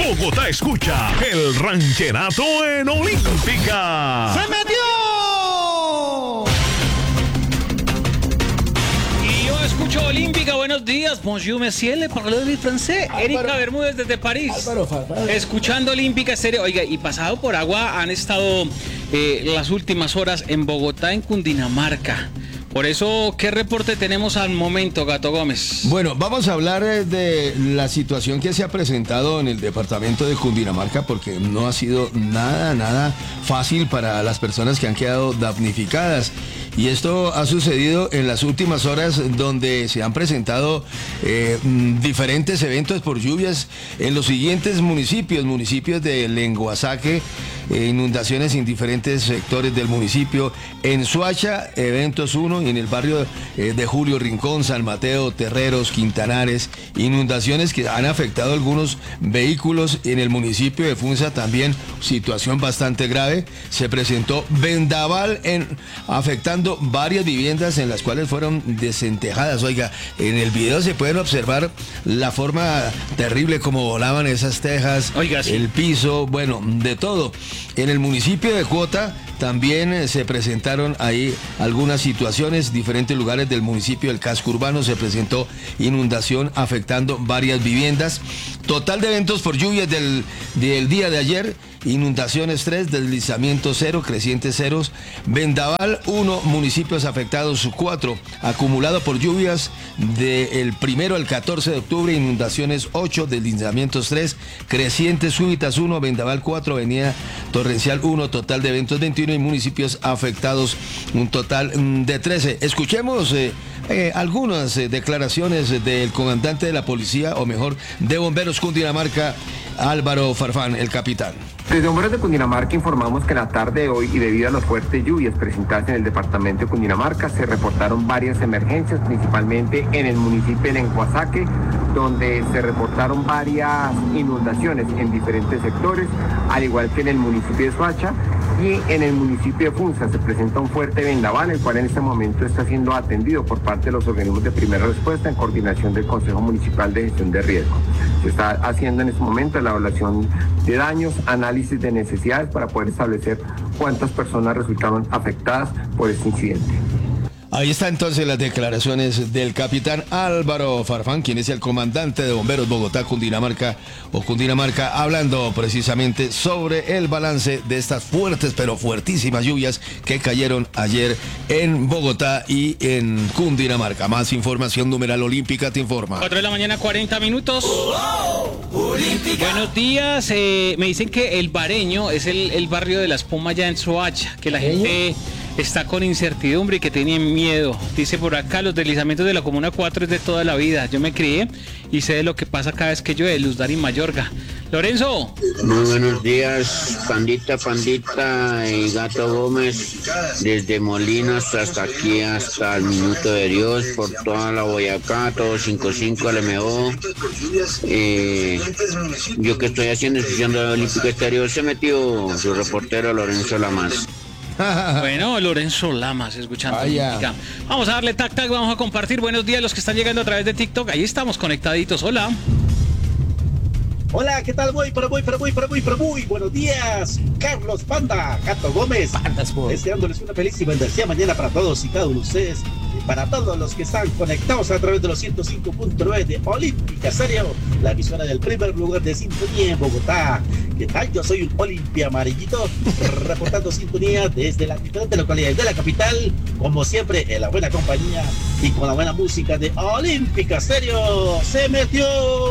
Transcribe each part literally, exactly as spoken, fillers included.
Bogotá escucha el rancherato en Olímpica. ¡Se metió! Y yo escucho Olímpica. Buenos días. Bonjour, monsieur, le parle de francés. Erika Bermúdez desde París. Álvaro Farfán. Escuchando Olímpica Estéreo. Oiga, y pasado por agua han estado eh, las últimas horas en Bogotá, en Cundinamarca. Por eso, ¿qué reporte tenemos al momento, Gato Gómez? Bueno, vamos a hablar de la situación que se ha presentado en el departamento de Cundinamarca, porque no ha sido nada, nada fácil para las personas que han quedado damnificadas. Y esto ha sucedido en las últimas horas, donde se han presentado eh, diferentes eventos por lluvias en los siguientes municipios, municipios de Lenguasaque, eh, inundaciones en diferentes sectores del municipio, en Soacha, eventos uno, y en el barrio eh, de Julio Rincón, San Mateo, Terreros, Quintanares, inundaciones que han afectado algunos vehículos. En el municipio de Funza también, situación bastante grave, se presentó vendaval en, afectando varias viviendas en las cuales fueron desentejadas. Oiga, en el video se pueden observar la forma terrible como volaban esas tejas, Oiga, sí. el piso, bueno, de todo. En el municipio de Cuota también eh, se presentaron ahí algunas situaciones, diferentes lugares del municipio del casco urbano se presentó inundación afectando varias viviendas. Total de eventos por lluvias del, del día de ayer: inundaciones tres, deslizamiento cero, crecientes ceros, vendaval uno, municipios afectados cuatro, acumulado por lluvias del primero al catorce de octubre, inundaciones ocho, deslizamientos tres, crecientes súbitas uno, vendaval cuatro, avenida torrencial uno, total de eventos veintiuno y municipios afectados un total de trece. Escuchemos eh, eh, algunas eh, declaraciones del comandante de la policía, o mejor, de bomberos Cundinamarca, Álvaro Farfán, el capitán. Desde Bomberos de Cundinamarca informamos que en la tarde de hoy, y debido a las fuertes lluvias presentadas en el departamento de Cundinamarca, se reportaron varias emergencias, principalmente en el municipio de Lenguasaque, donde se reportaron varias inundaciones en diferentes sectores, al igual que en el municipio de Soacha. Y en el municipio de Funza se presenta un fuerte vendaval, el cual en este momento está siendo atendido por parte de los organismos de primera respuesta en coordinación del Consejo Municipal de Gestión de Riesgo. Se está haciendo en este momento la evaluación de daños, análisis de necesidades para poder establecer cuántas personas resultaron afectadas por este incidente. Ahí está entonces las declaraciones del capitán Álvaro Farfán, quien es el comandante de Bomberos Bogotá, Cundinamarca o Cundinamarca, hablando precisamente sobre el balance de estas fuertes pero fuertísimas lluvias que cayeron ayer en Bogotá y en Cundinamarca. Más información, numeral Olímpica te informa. cuatro de la mañana, cuarenta minutos. Buenos días. Eh, me dicen que El Bareño es el, el barrio de la espuma ya en Soacha, que la gente está con incertidumbre y que tienen miedo. Dice por acá, los deslizamientos de la Comuna cuatro es de toda la vida. Yo me crié y sé de lo que pasa cada vez que llueve. Luz Dari Mayorga. Lorenzo. Muy buenos días, pandita, pandita y Gato Gómez, desde Molinos hasta aquí, hasta el Minuto de Dios, por toda la Boyacá, todo cincuenta y cinco L M O. Eh, yo que estoy haciendo, escuchando la Olímpica Estéreo, se metió su reportero Lorenzo Lamas. Bueno, Lorenzo Lamas, escuchando Olímpica. Vamos a darle tac tac, vamos a compartir. Buenos días los que están llegando a través de TikTok. Ahí estamos conectaditos. Hola. Hola, ¿qué tal? Muy, pero muy, pero muy, pero muy, pero muy buenos días. Carlos Panda, Gato Gómez. Deseándoles una feliz y bendecida mañana para todos y cada uno de ustedes. Y para todos los que están conectados a través de los ciento cinco punto nueve de Olímpica Estéreo, la emisora del primer lugar de sintonía en Bogotá. ¿Qué tal? Yo soy un Olimpia amarillito, reportando sintonía desde las diferentes localidades de la capital, como siempre, en la buena compañía y con la buena música de Olímpica Estéreo. ¡Se metió!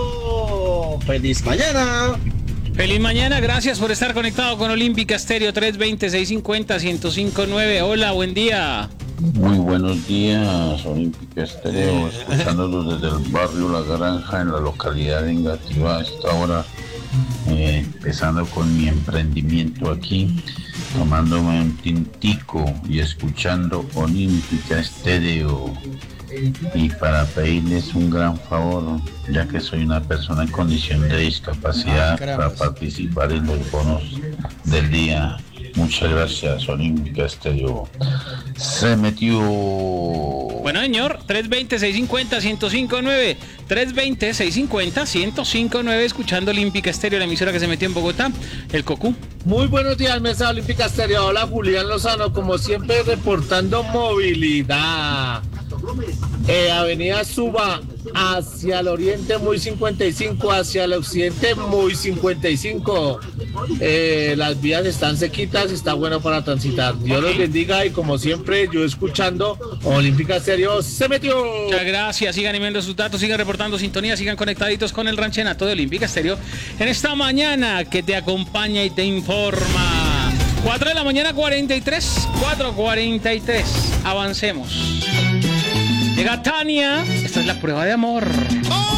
¡Feliz mañana! Feliz mañana, gracias por estar conectado con Olímpica Estéreo tres veinte, seiscientos cincuenta, ciento cinco punto nueve. Hola, buen día. Muy buenos días, Olímpica Estéreo, escuchándolos desde el barrio La Granja, en la localidad de Engativá, a esta hora, eh, empezando con mi emprendimiento aquí, tomándome un tintico y escuchando Olímpica Estéreo. Y para pedirles un gran favor, ya que soy una persona en condición de discapacidad, para participar en los bonos del día, Muchas gracias, Olímpica Estéreo. Se metió. Bueno, señor, tres veinte, seiscientos cincuenta, ciento cinco nueve. tres veinte, seiscientos cincuenta, ciento cinco nueve, escuchando Olímpica Estéreo, la emisora que se metió en Bogotá. El Cocú. Muy buenos días, mesa Olímpica Estéreo. Hola, Julián Lozano, como siempre, reportando movilidad. Eh, Avenida Suba hacia el oriente muy cincuenta y cinco, hacia el occidente muy cincuenta y cinco. Eh, las vías están sequitas, está bueno para transitar. Dios los bendiga y como siempre yo escuchando Olímpica Estéreo se metió. Muchas gracias, sigan enviando sus datos, sigan reportando sintonía, sigan conectaditos con el ranchenato de Olímpica Estéreo en esta mañana que te acompaña y te informa. cuatro de la mañana, cuarenta y tres, cuatro cuarenta y tres. Avancemos. Llega Tania, esta es la prueba de amor.